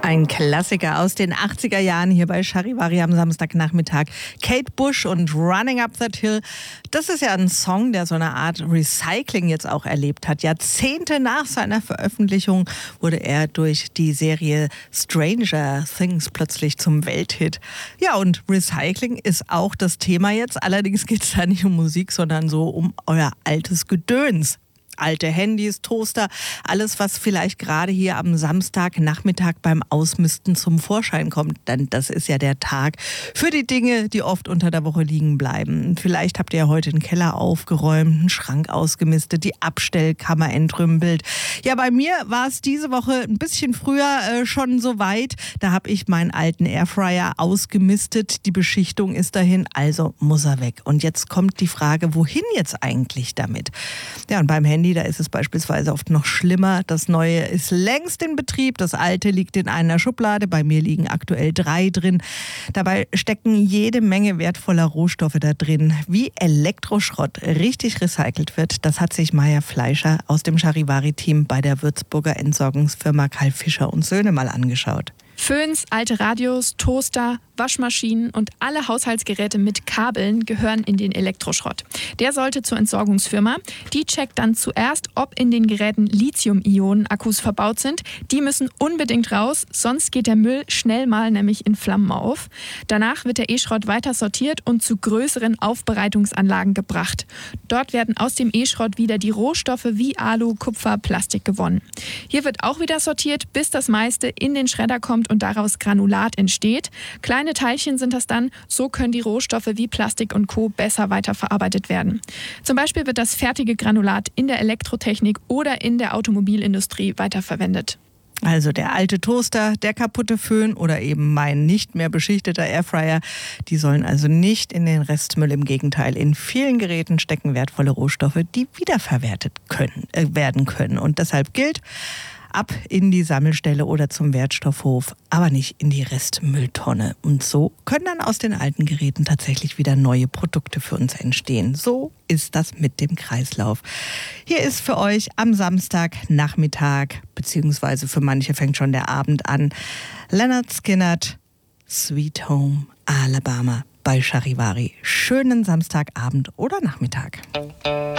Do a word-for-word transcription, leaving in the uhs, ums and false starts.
Ein Klassiker aus den achtziger Jahren hier bei Charivari am Samstagnachmittag. Kate Bush und Running Up That Hill. Das ist ja ein Song, der so eine Art Recycling jetzt auch erlebt hat. Jahrzehnte nach seiner Veröffentlichung wurde er durch die Serie Stranger Things plötzlich zum Welthit. Ja, und Recycling ist auch das Thema jetzt. Allerdings geht es da nicht um Musik, sondern so um euer altes Gedöns. Alte Handys, Toaster, alles, was vielleicht gerade hier am Samstagnachmittag beim Ausmisten zum Vorschein kommt. Denn das ist ja der Tag für die Dinge, die oft unter der Woche liegen bleiben. Vielleicht habt ihr ja heute den Keller aufgeräumt, einen Schrank ausgemistet, die Abstellkammer entrümpelt. Ja, bei mir war es diese Woche ein bisschen früher äh, schon so weit. Da habe ich meinen alten Airfryer ausgemistet. Die Beschichtung ist dahin, also muss er weg. Und jetzt kommt die Frage, wohin jetzt eigentlich damit? Ja, und beim Handy, da ist es beispielsweise oft noch schlimmer. Das Neue ist längst in Betrieb, das Alte liegt in einer Schublade. Bei mir liegen aktuell drei drin. Dabei stecken jede Menge wertvoller Rohstoffe da drin. Wie Elektroschrott richtig recycelt wird, das hat sich Maja Fleischer aus dem Charivari-Team bei der Würzburger Entsorgungsfirma Karl Fischer und Söhne mal angeschaut. Föhns, alte Radios, Toaster, Waschmaschinen und alle Haushaltsgeräte mit Kabeln gehören in den Elektroschrott. Der sollte zur Entsorgungsfirma. Die checkt dann zuerst, ob in den Geräten Lithium-Ionen-Akkus verbaut sind. Die müssen unbedingt raus, sonst geht der Müll schnell mal nämlich in Flammen auf. Danach wird der E-Schrott weiter sortiert und zu größeren Aufbereitungsanlagen gebracht. Dort werden aus dem E-Schrott wieder die Rohstoffe wie Alu, Kupfer, Plastik gewonnen. Hier wird auch wieder sortiert, bis das meiste in den Schredder kommt und daraus Granulat entsteht. Kleine Teilchen sind das dann, so können die Rohstoffe wie Plastik und Co. besser weiterverarbeitet werden. Zum Beispiel wird das fertige Granulat in der Elektrotechnik oder in der Automobilindustrie weiterverwendet. Also der alte Toaster, der kaputte Föhn oder eben mein nicht mehr beschichteter Airfryer, die sollen also nicht in den Restmüll. Im Gegenteil, in vielen Geräten stecken wertvolle Rohstoffe, die wiederverwertet können, äh, werden können. Und deshalb gilt, ab in die Sammelstelle oder zum Wertstoffhof, aber nicht in die Restmülltonne. Und so können dann aus den alten Geräten tatsächlich wieder neue Produkte für uns entstehen. So ist das mit dem Kreislauf. Hier ist für euch am Samstagnachmittag, beziehungsweise für manche fängt schon der Abend an, Lynyrd Skynyrd, Sweet Home Alabama bei Charivari. Schönen Samstagabend oder Nachmittag.